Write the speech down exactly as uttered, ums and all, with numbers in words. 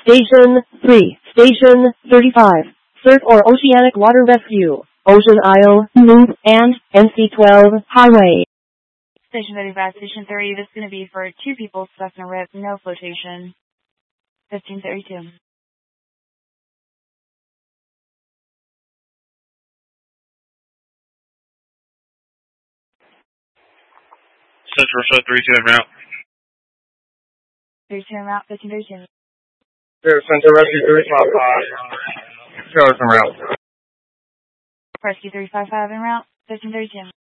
Station three. Station thirty-five. Surf or Oceanic Water Rescue. Ocean Isle, Loop, and N C twelve Highway. Station thirty-five, Station thirty, this is going to be for two people stuck in a rip, no flotation. fifteen thirty-two. Central Show thirty-two en route. thirty-two en route, fifteen thirty-two. Here, Central Rescue three five five. Trailers en route. Rescue three five five en route, fifteen thirty-two.